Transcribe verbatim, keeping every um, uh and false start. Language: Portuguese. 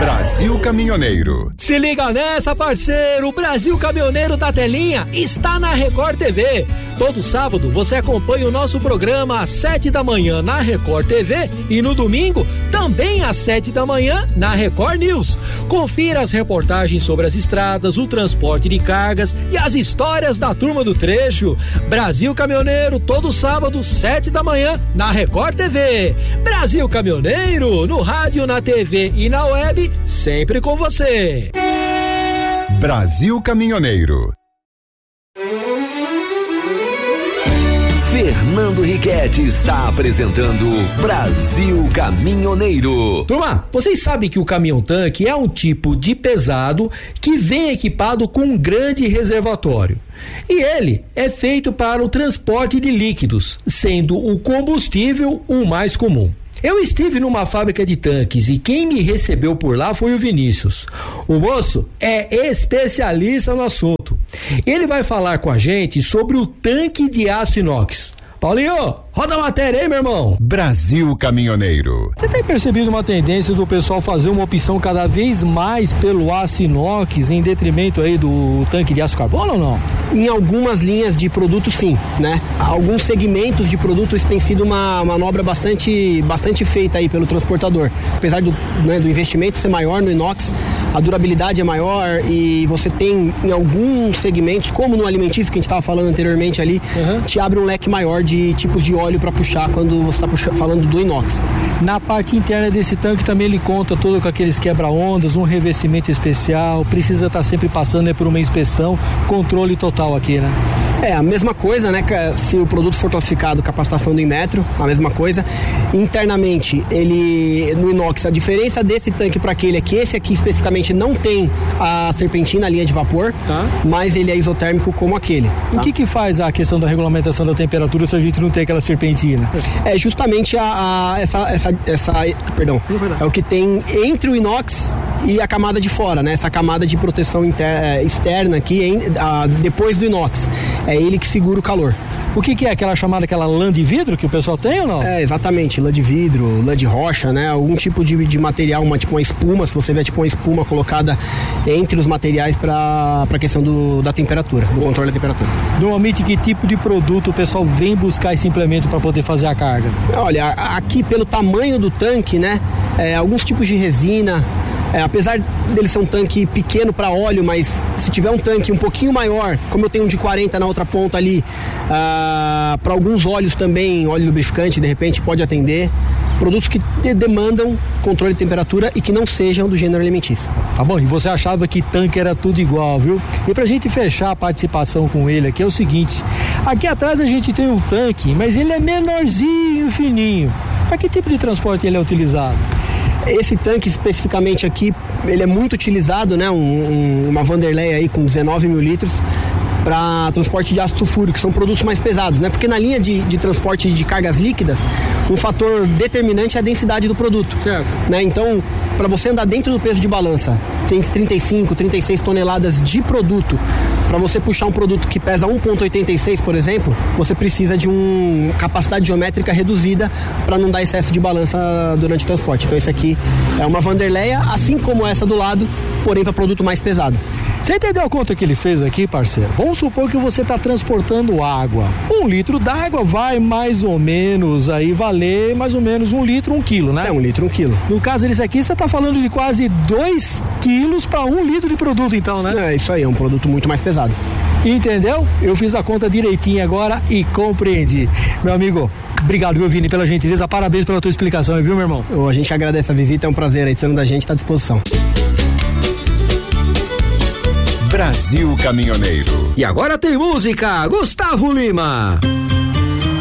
Brasil Caminhoneiro. Se liga nessa, parceiro, o Brasil Caminhoneiro da Telinha está na Record T V. Todo sábado você acompanha o nosso programa às sete da manhã na Record T V e no domingo também às sete da manhã na Record News. Confira as reportagens sobre as estradas, o transporte de cargas e as histórias da turma do trecho. Brasil Caminhoneiro, todo sábado, sete da manhã na Record T V. Brasil Caminhoneiro, no rádio, na T V e na web, sempre com você. Brasil Caminhoneiro. Fernando Riquetti está apresentando Brasil Caminhoneiro. Turma, vocês sabem que o caminhão-tanque é um tipo de pesado que vem equipado com um grande reservatório. E ele é feito para o transporte de líquidos, sendo o combustível o mais comum. Eu estive numa fábrica de tanques e quem me recebeu por lá foi o Vinícius. O moço é especialista no assunto. Ele vai falar com a gente sobre o tanque de aço inox. Paulinho, roda a matéria aí, meu irmão. Brasil Caminhoneiro. Você tem percebido uma tendência do pessoal fazer uma opção cada vez mais pelo aço inox em detrimento aí do tanque de aço carbono ou não? Em algumas linhas de produtos, sim, né? Alguns segmentos de produtos tem sido uma manobra bastante, bastante feita aí pelo transportador. Apesar do, né, do investimento ser maior no inox, a durabilidade é maior e você tem em alguns segmentos, como no alimentício que a gente estava falando anteriormente ali, uhum. te abre um leque maior de de tipos de óleo para puxar quando você está falando do inox. Na parte interna desse tanque também ele conta todo com aqueles quebra-ondas, um revestimento especial, precisa estar tá sempre passando né, por uma inspeção, controle total aqui, né? É, a mesma coisa, né? Se o produto for classificado capacitação do Inmetro, a mesma coisa. Internamente, ele, no inox, a diferença desse tanque para aquele é que esse aqui especificamente não tem a serpentina, a linha de vapor, tá. Mas ele é isotérmico como aquele. Tá? O que que faz a questão da regulamentação da temperatura se a gente não tem aquela serpentina? É justamente a, a essa, essa, essa, perdão, é o que tem entre o inox e a camada de fora, né? Essa camada de proteção inter, externa aqui, em, a, depois do inox. É ele que segura o calor. O que que é aquela chamada, aquela lã de vidro que o pessoal tem ou não? É, exatamente, lã de vidro, lã de rocha, né? Algum tipo de, de material, uma, tipo uma espuma, se você vê tipo uma espuma colocada entre os materiais para a questão do, da temperatura, do controle da temperatura. Normalmente, que tipo de produto o pessoal vem buscar esse implemento para poder fazer a carga? Olha, aqui pelo tamanho do tanque, né? É, alguns tipos de resina. É, apesar dele ser um tanque pequeno para óleo, mas se tiver um tanque um pouquinho maior, como eu tenho um de quarenta na outra ponta ali, ah, para alguns óleos também, óleo lubrificante, de repente pode atender. Produtos que te demandam controle de temperatura e que não sejam do gênero alimentício. Tá bom, e você achava que tanque era tudo igual, viu? E pra gente fechar a participação com ele aqui é o seguinte, aqui atrás a gente tem um tanque, mas ele é menorzinho, fininho. Para que tipo de transporte ele é utilizado? Esse tanque especificamente aqui, ele é muito utilizado, né? Um, um, uma Vanderlei aí com dezenove mil litros para transporte de ácido sulfúrico, que são produtos mais pesados, né? Porque na linha de, de transporte de cargas líquidas, um fator determinante é a densidade do produto. Certo. Né? Então, para você andar dentro do peso de balança, tem trinta e cinco, trinta e seis toneladas de produto. Para você puxar um produto que pesa um vírgula oitenta e seis, por exemplo, você precisa de uma capacidade geométrica reduzida para não dar excesso de balança durante o transporte. Então, esse aqui é uma Vanderleia, assim como essa do lado, porém para produto mais pesado. Você entendeu a conta que ele fez aqui, parceiro? Vamos supor que você está transportando água. Um litro d'água vai mais ou menos aí valer mais ou menos um litro, um quilo, né? É, um litro, um quilo. No caso desse aqui, você está falando de quase dois quilos para um litro de produto, então, né? É, isso aí, é um produto muito mais pesado. Entendeu? Eu fiz a conta direitinho agora e compreendi. Meu amigo, obrigado, viu, Vini, pela gentileza. Parabéns pela tua explicação, viu, meu irmão? A gente agradece a visita, é um prazer aí, sendo da gente, está à disposição. Brasil Caminhoneiro. E agora tem música, Gustavo Lima.